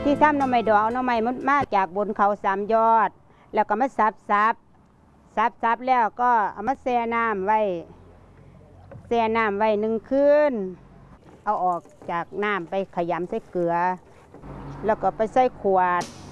ที่ทำหน่อไม้ดองเอาหน่อไม้มันมาจากบนเขา3 ยอดแล้วก็มาสับแล้วก็เอามาแช่น้ำไว้1 คืนเอาออกจากน้ำไปขยำใส่เกลือแล้วก็ไปใส่ขวด